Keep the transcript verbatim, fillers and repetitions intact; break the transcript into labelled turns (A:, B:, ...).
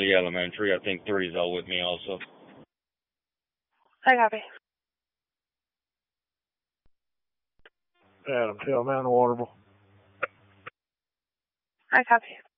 A: Lee Elementary. I think three's all with me also.
B: I copy.
C: Adam, tell Mount Waterville.
B: I copy.